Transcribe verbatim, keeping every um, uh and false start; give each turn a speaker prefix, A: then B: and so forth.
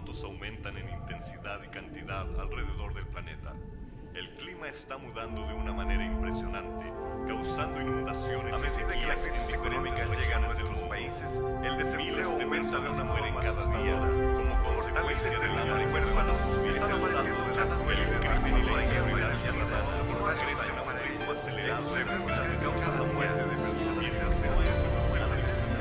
A: terremotos aumentan en intensidad y cantidad alrededor del planeta. El clima está mudando de una manera impresionante, causando inundaciones.
B: A medida que la crisis económica llega a nuestros países, el desempleo aumenta de una mueren cada día como consecuencia de la huérfanos, es el saldo de la cruel criminalidad.